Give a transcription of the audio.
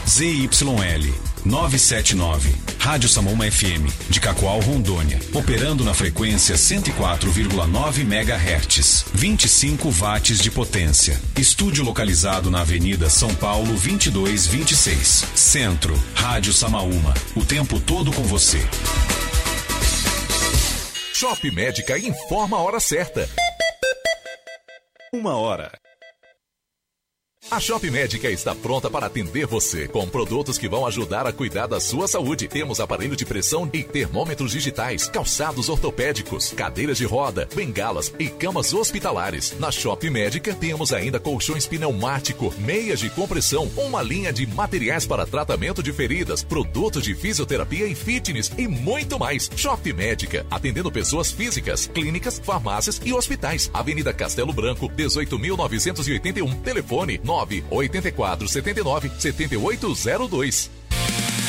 ZYL 979, Rádio Samaúma FM, de Cacoal, Rondônia, operando na frequência 104,9 MHz, 25 watts de potência. Estúdio localizado na Avenida São Paulo 2226, Centro. Rádio Samaúma, o tempo todo com você. Shop Médica informa a hora certa. 1h. A Shop Médica está pronta para atender você com produtos que vão ajudar a cuidar da sua saúde. Temos aparelho de pressão e termômetros digitais, calçados ortopédicos, cadeiras de roda, bengalas e camas hospitalares. Na Shop Médica temos ainda colchões pneumático, meias de compressão, uma linha de materiais para tratamento de feridas, produtos de fisioterapia e fitness e muito mais. Shop Médica, atendendo pessoas físicas, clínicas, farmácias e hospitais. Avenida Castelo Branco, 18.981. Telefone 98479 7802.